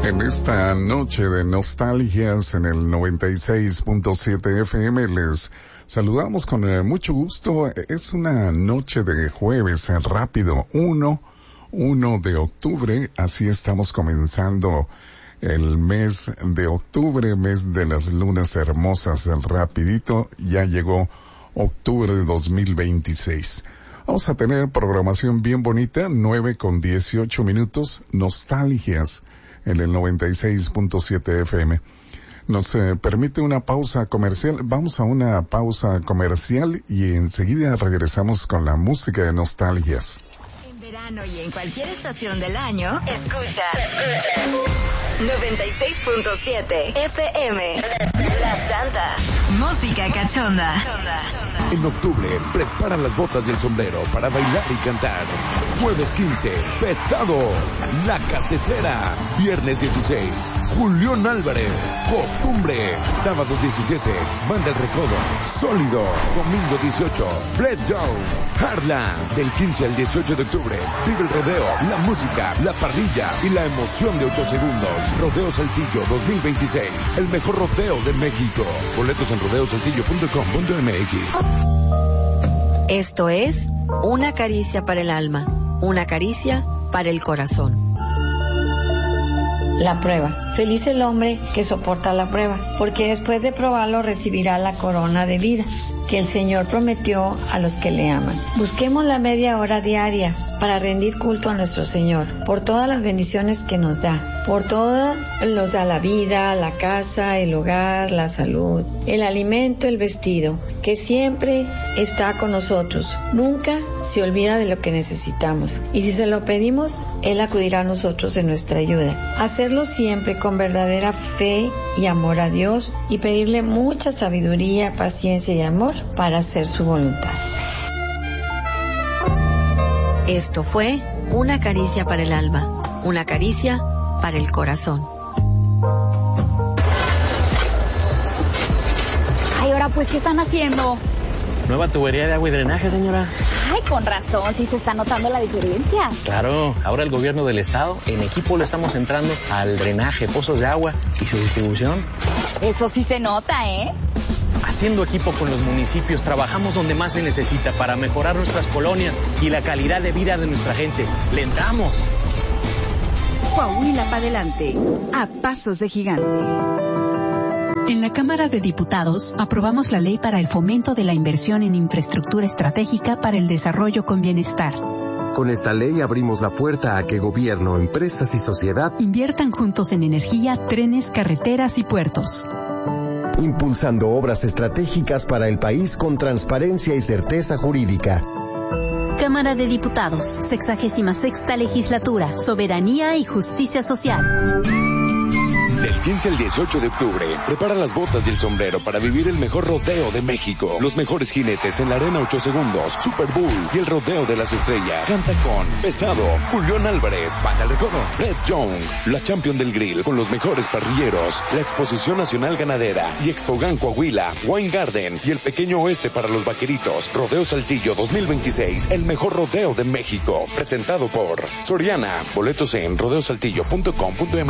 En esta noche de nostalgias en el 96.7 FM les saludamos con mucho gusto. Es una noche de jueves rápido, 1 de octubre. Así estamos comenzando el mes de octubre, mes de las lunas hermosas. Rapidito, ya llegó octubre de 2026. Vamos a tener programación bien bonita, 9:18, nostalgias en el 96.7 FM. Nos permite una pausa comercial. Vamos a una pausa comercial y enseguida regresamos con la música de nostalgias. En verano y en cualquier estación del año, escucha 96.7 FM. La Santa. Música cachonda. En octubre, prepara las botas y el sombrero para bailar y cantar. Jueves 15, Pesado, La Casetera. Viernes 16, Julián Álvarez, Costumbre. Sábado 17, Banda El Recodo, Sólido. Domingo 18, Brett Young, Harlan. Del 15 al 18 de octubre, vive el rodeo, la música, la parrilla y la emoción de 8 segundos. Rodeo Saltillo 2026, el mejor rodeo de México. Boletos en rodeosaltillo.com.mx. Esto es Una caricia para el alma, una caricia para el corazón. La prueba. Feliz el hombre que soporta la prueba, porque después de probarlo recibirá la corona de vida que el Señor prometió a los que le aman. Busquemos la media hora diaria para rendir culto a nuestro Señor, por todas las bendiciones que nos da, por todo nos da la vida, la casa, el hogar, la salud, el alimento, el vestido, que siempre está con nosotros, nunca se olvida de lo que necesitamos, y si se lo pedimos, Él acudirá a nosotros en nuestra ayuda. Hacerlo siempre con verdadera fe y amor a Dios, y pedirle mucha sabiduría, paciencia y amor para hacer su voluntad. Esto fue Una caricia para el alma, una caricia para el corazón. Ay, ahora pues, ¿qué están haciendo? Nueva tubería de agua y drenaje, señora. Ay, con razón, sí se está notando la diferencia. Claro, ahora el gobierno del estado, en equipo le estamos entrando al drenaje, pozos de agua y su distribución. Eso sí se nota, ¿eh? Haciendo equipo con los municipios, trabajamos donde más se necesita para mejorar nuestras colonias y la calidad de vida de nuestra gente. ¡Le entramos! Coahuila para adelante, a pasos de gigante. En la Cámara de Diputados aprobamos la ley para el fomento de la inversión en infraestructura estratégica para el desarrollo con bienestar. Con esta ley abrimos la puerta a que gobierno, empresas y sociedad inviertan juntos en energía, trenes, carreteras y puertos. Impulsando obras estratégicas para el país con transparencia y certeza jurídica. Cámara de Diputados, 66ª Legislatura, Soberanía y Justicia Social. Del 15 al 18 de octubre, prepara las botas y el sombrero para vivir el mejor rodeo de México. Los mejores jinetes en la arena 8 segundos, Super Bowl y el rodeo de las estrellas. Canta con Pesado, Julián Álvarez, Banda El Recodo, Brett Young, la Champion del Grill con los mejores parrilleros, la Exposición Nacional Ganadera y Expogan Coahuila, Wine Garden y el Pequeño Oeste para los vaqueritos. Rodeo Saltillo 2026, el mejor rodeo de México. Presentado por Soriana. Boletos en rodeosaltillo.com.mx.